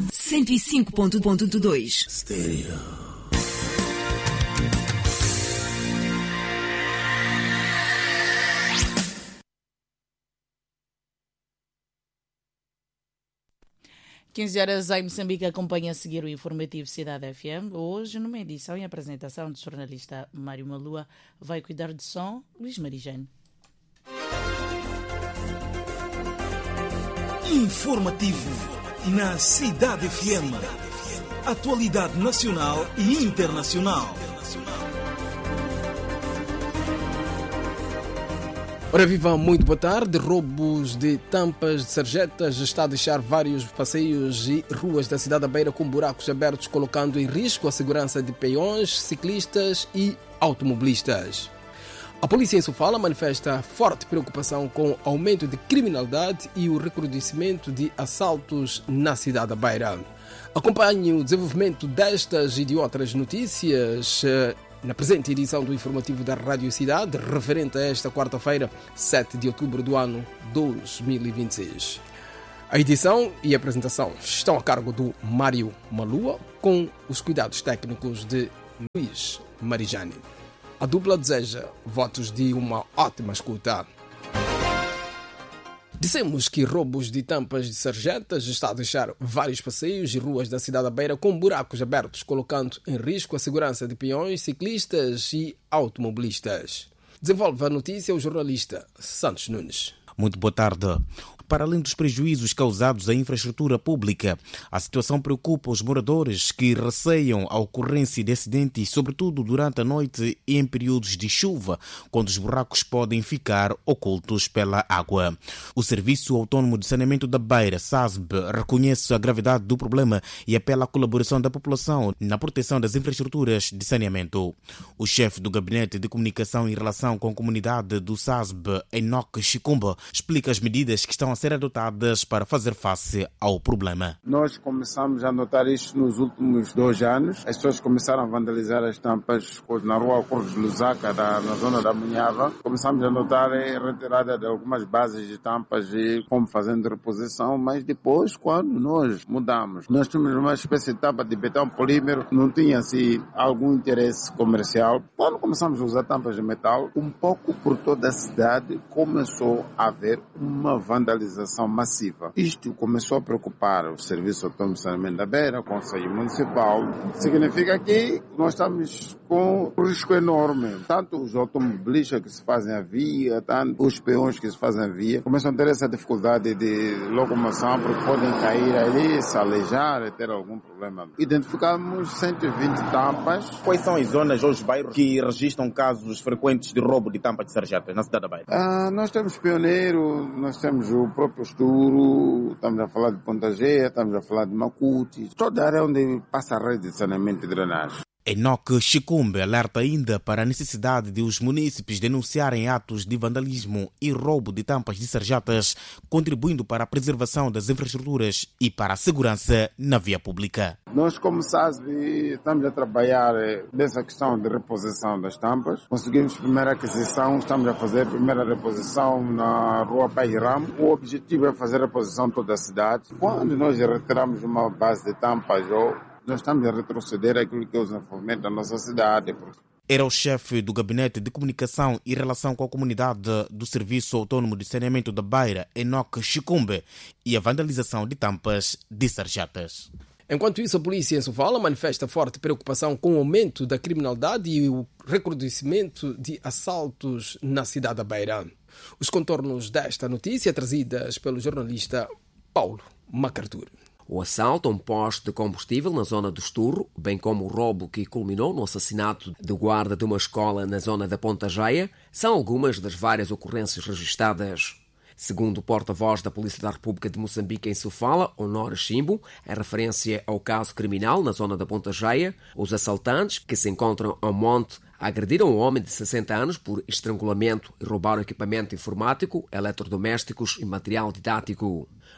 105.2 Stereo. horas em Moçambique, acompanha a seguir o informativo Cidade FM. Hoje, numa edição e apresentação do jornalista Mário Malua, vai cuidar de som Luís Marijane. Informativo na Cidade FM. Atualidade nacional e internacional. Ora viva, muito boa tarde. Roubos de tampas de sarjetas está a deixar vários passeios e ruas da cidade da Beira com buracos abertos, colocando em risco a segurança de peões, ciclistas e automobilistas. A polícia em Sofala manifesta forte preocupação com o aumento de criminalidade e o recrudescimento de assaltos na cidade da Beira. Acompanhe o desenvolvimento destas e de outras notícias na presente edição do informativo da Rádio Cidade, referente a esta quarta-feira, 7 de outubro do ano 2026. A edição e a apresentação estão a cargo do Mário Malua, com os cuidados técnicos de Luís Marijane. A dupla deseja votos de uma ótima escuta. Dissemos que roubos de tampas de sarjetas está a deixar vários passeios e ruas da cidade da Beira com buracos abertos, colocando em risco a segurança de peões, ciclistas e automobilistas. Desenvolve a notícia o jornalista Santos Nunes. Muito boa tarde. Para além dos prejuízos causados à infraestrutura pública, a situação preocupa os moradores que receiam a ocorrência de acidentes, sobretudo durante a noite e em períodos de chuva, quando os buracos podem ficar ocultos pela água. O Serviço Autônomo de Saneamento da Beira, SASB, reconhece a gravidade do problema e apela à colaboração da população na proteção das infraestruturas de saneamento. O chefe do Gabinete de Comunicação em relação com a comunidade do SASB, Enoque Chicumba, explica as medidas que estão a ser adotadas para fazer face ao problema. Nós começamos a notar isto nos últimos 2 anos. As pessoas começaram a vandalizar as tampas na rua Corros de Lusaka, na zona da Munhava. Começamos a notar a retirada de algumas bases de tampas e como fazendo reposição, mas depois, quando nós mudamos, nós tínhamos uma espécie de tampa de betão polímero, não tinha assim algum interesse comercial. Quando começamos a usar tampas de metal, um pouco por toda a cidade começou a haver uma vandalização massiva. Isto começou a preocupar o Serviço Autônomo de Saneamento da Beira, o Conselho Municipal. Significa que nós estamos com um risco enorme. Tanto os automobilistas que se fazem a via, tanto os peões que se fazem a via, começam a ter essa dificuldade de locomoção porque podem cair ali, se aleijar e ter algum problema. Identificamos 120 tampas. Quais são as zonas ou os bairros que registram casos frequentes de roubo de tampas de sarjetas na cidade da Beira? Nós temos Pioneiro, nós temos o próprio Esturo, estamos a falar de Ponta Gea, estamos a falar de Macuti, toda a área onde passa a rede de saneamento e drenagem. Enoque Chicumbe alerta ainda para a necessidade de os munícipes denunciarem atos de vandalismo e roubo de tampas de sarjetas, contribuindo para a preservação das infraestruturas e para a segurança na via pública. Nós, como SASB, estamos a trabalhar nessa questão de reposição das tampas. Conseguimos primeira aquisição, estamos a fazer a primeira reposição na rua Pai Ramo. O objetivo é fazer a reposição toda a cidade. Quando nós retiramos uma base de tampas, nós estamos a retroceder aquilo que é o desenvolvimento da nossa cidade. Era o chefe do Gabinete de Comunicação e Relação com a Comunidade do Serviço Autônomo de Saneamento da Beira, Enoque Chicumbe, e a vandalização de tampas de sarjetas. Enquanto isso, a polícia em Sofala manifesta forte preocupação com o aumento da criminalidade e o recrudescimento de assaltos na cidade da Beira. Os contornos desta notícia trazidas pelo jornalista Paulo MacArthur. O assalto a um posto de combustível na zona do Esturro, bem como o roubo que culminou no assassinato do guarda de uma escola na zona da Ponta Gea, são algumas das várias ocorrências registadas. Segundo o porta-voz da Polícia da República de Moçambique em Sofala, Honor Chimbo, em referência ao caso criminal na zona da Ponta Gea, os assaltantes, que se encontram ao monte, agrediram um homem de 60 anos por estrangulamento e roubaram equipamento informático, eletrodomésticos e material didático.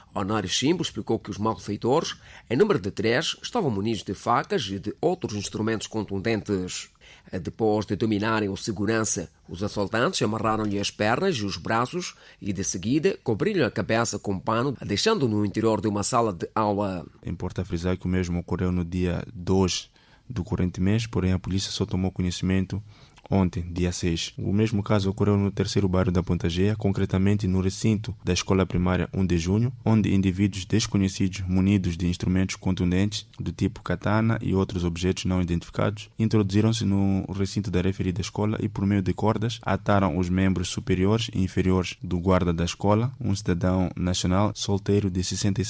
Honório Chimbo explicou que os malfeitores, em número de 3, estavam munidos de facas e de outros instrumentos contundentes. Depois de dominarem o segurança, os assaltantes amarraram-lhe as pernas e os braços e, de seguida, cobriram a cabeça com pano, deixando-o no interior de uma sala de aula. Importa frisar que o mesmo ocorreu no dia 2 do corrente mês, porém a polícia só tomou conhecimento ontem, dia 6. O mesmo caso ocorreu no terceiro bairro da Pontageia, concretamente no recinto da escola primária 1 de junho, onde indivíduos desconhecidos, munidos de instrumentos contundentes do tipo katana e outros objetos não identificados, introduziram-se no recinto da referida escola e, por meio de cordas, ataram os membros superiores e inferiores do guarda da escola, um cidadão nacional solteiro de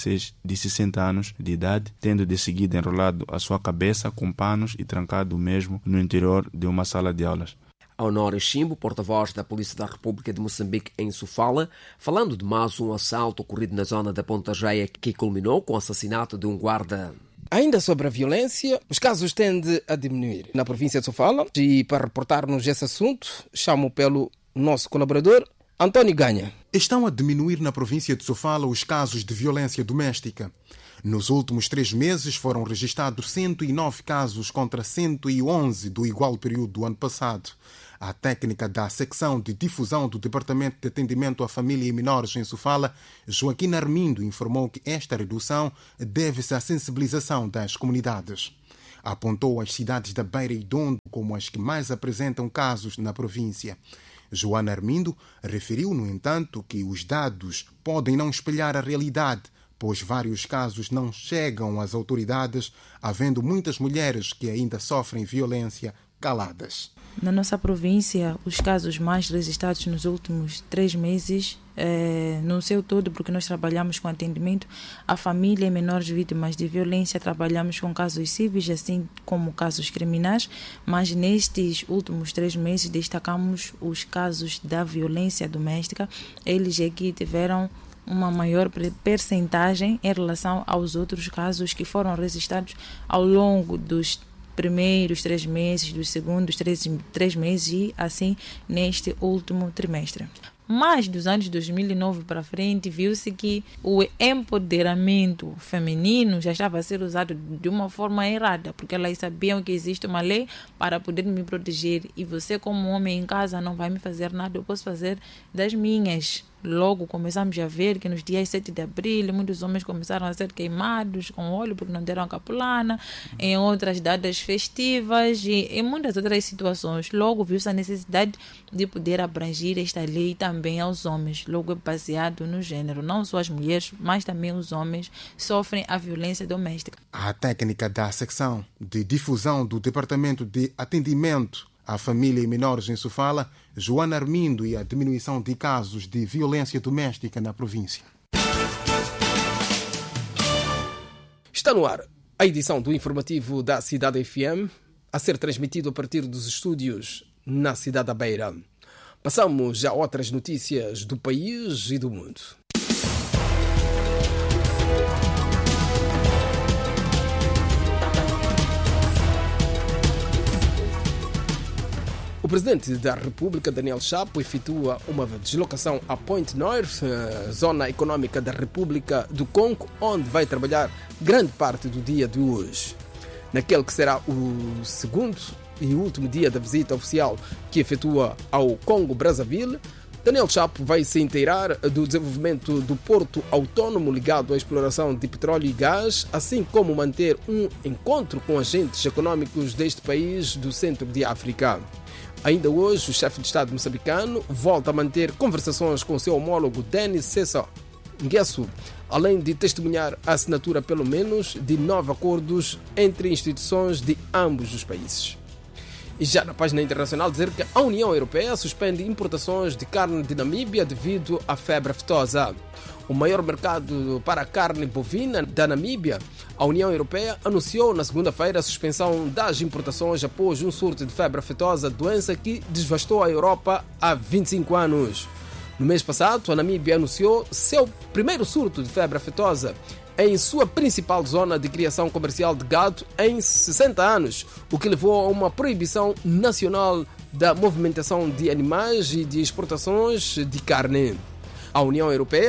60 anos de idade, tendo de seguida enrolado a sua cabeça com panos e trancado o mesmo no interior de uma sala de aulas. Honório Chimbo, porta-voz da Polícia da República de Moçambique em Sofala, falando de mais um assalto ocorrido na zona da Pontageia que culminou com o assassinato de um guarda. Ainda sobre a violência, os casos tendem a diminuir na província de Sofala, e para reportar-nos esse assunto, chamo pelo nosso colaborador, António Ganha. Estão a diminuir na província de Sofala os casos de violência doméstica. Nos últimos 3 meses foram registrados 109 casos contra 111 do igual período do ano passado. A técnica da secção de difusão do Departamento de Atendimento à Família e Menores em Sofala, Joaquim Armindo, informou que esta redução deve-se à sensibilização das comunidades. Apontou as cidades da Beira e Dondo como as que mais apresentam casos na província. Joana Armindo referiu, no entanto, que os dados podem não espelhar a realidade, pois vários casos não chegam às autoridades, havendo muitas mulheres que ainda sofrem violência caladas. Na nossa província, os casos mais registrados nos últimos 3 meses, no seu todo, porque nós trabalhamos com atendimento à família e menores vítimas de violência, trabalhamos com casos civis, assim como casos criminais, mas nestes últimos 3 meses destacamos os casos da violência doméstica. Eles aqui tiveram uma maior percentagem em relação aos outros casos que foram registrados ao longo dos primeiros 3 meses, dos segundos 3 meses e assim neste último trimestre. Mas dos anos 2009 para frente viu-se que o empoderamento feminino já estava a ser usado de uma forma errada, porque elas sabiam que existe uma lei para poder me proteger e você como homem em casa não vai me fazer nada, eu posso fazer das minhas. Logo começamos a ver que nos dias 7 de abril muitos homens começaram a ser queimados com óleo porque não deram a capulana, em outras datas festivas e em muitas outras situações. Logo viu-se a necessidade de poder abranger esta lei também aos homens. Logo é baseado no gênero. Não só as mulheres, mas também os homens sofrem a violência doméstica. A técnica da secção de difusão do Departamento de Atendimento à Família e Menores em Sofala, Joana Armindo, e a diminuição de casos de violência doméstica na província. Está no ar a edição do informativo da Cidade FM, a ser transmitido a partir dos estúdios na Cidade da Beira. Passamos a outras notícias do país e do mundo. O presidente da República, Daniel Chapo, efetua uma deslocação a Point North, zona econômica da República do Congo, onde vai trabalhar grande parte do dia de hoje. Naquele que será o segundo e último dia da visita oficial que efetua ao Congo-Brazzaville, Daniel Chapo vai se inteirar do desenvolvimento do porto autónomo ligado à exploração de petróleo e gás, assim como manter um encontro com agentes econômicos deste país do centro de África. Ainda hoje, o chefe de Estado moçambicano volta a manter conversações com seu homólogo Denis Sassou Nguesso, além de testemunhar a assinatura pelo menos de 9 acordos entre instituições de ambos os países. E já na página internacional dizer que a União Europeia suspende importações de carne de Namíbia devido à febre aftosa. O maior mercado para a carne bovina da Namíbia, a União Europeia anunciou na segunda-feira a suspensão das importações após um surto de febre aftosa, doença que devastou a Europa há 25 anos. No mês passado, a Namíbia anunciou seu primeiro surto de febre aftosa em sua principal zona de criação comercial de gado em 60 anos, o que levou a uma proibição nacional da movimentação de animais e de exportações de carne. A União Europeia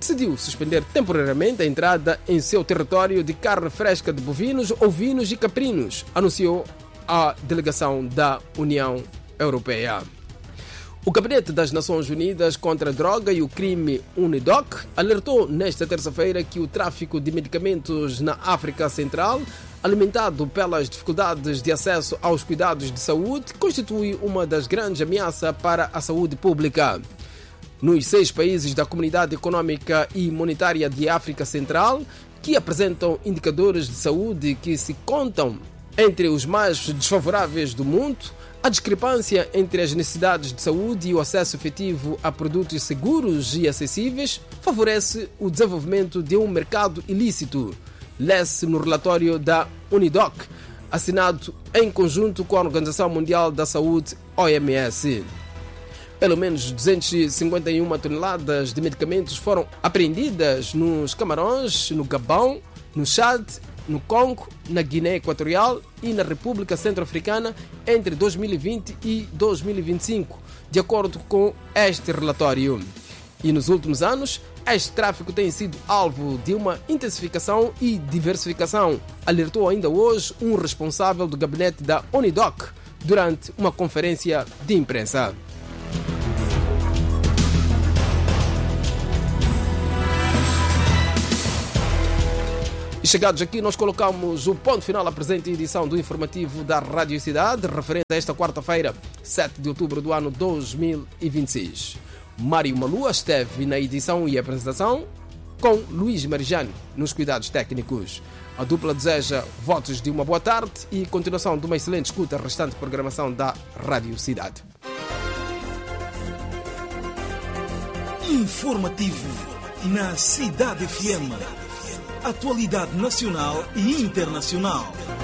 decidiu suspender temporariamente a entrada em seu território de carne fresca de bovinos, ovinos e caprinos, anunciou a delegação da União Europeia. O Gabinete das Nações Unidas contra a Droga e o Crime, UNIDOC, alertou nesta terça-feira que o tráfico de medicamentos na África Central, alimentado pelas dificuldades de acesso aos cuidados de saúde, constitui uma das grandes ameaças para a saúde pública. Nos 6 países da Comunidade Econômica e Monetária de África Central, que apresentam indicadores de saúde que se contam entre os mais desfavoráveis do mundo, a discrepância entre as necessidades de saúde e o acesso efetivo a produtos seguros e acessíveis favorece o desenvolvimento de um mercado ilícito, lê-se no relatório da UNIDOC, assinado em conjunto com a Organização Mundial da Saúde, OMS. Pelo menos 251 toneladas de medicamentos foram apreendidas nos Camarões, no Gabão, no Chad, no Congo, na Guiné Equatorial e na República Centro-Africana entre 2020 e 2025, de acordo com este relatório. E nos últimos anos, este tráfico tem sido alvo de uma intensificação e diversificação, alertou ainda hoje um responsável do gabinete da UNIDOC durante uma conferência de imprensa. E chegados aqui, nós colocamos o ponto final à presente edição do informativo da Rádio Cidade, referente a esta quarta-feira, 7 de outubro do ano 2026. Mário Malua esteve na edição e apresentação, com Luís Marijane nos cuidados técnicos. A dupla deseja votos de uma boa tarde e continuação de uma excelente escuta restante programação da Rádio Cidade. Informativo na Cidade FM. Atualidade nacional e internacional.